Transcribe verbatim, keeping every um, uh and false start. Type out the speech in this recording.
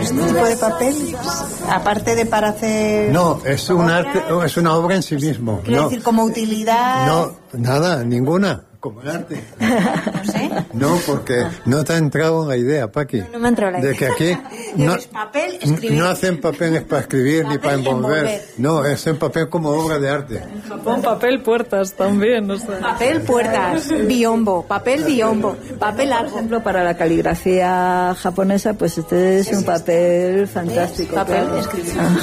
este tipo de papel? Aparte de para hacer... No, es un arte, es una obra en sí mismo. Quiero No, decir, como utilidad... no, nada, ninguna. Como el arte. No sé. No, porque no te ha entrado la idea, Paqui. No, no me ha entrado la idea. De que aquí no, Es papel, escribir. no hacen papeles para escribir ni para Papel y envolver. envolver. No, es en papel como obra de arte. Japón, papel, puertas también, no sé. Papel, puertas, biombo, papel, biombo, papel Por algo. ejemplo, para la caligrafía japonesa, pues este es un papel fantástico. Papel, claro. escribir. Ah.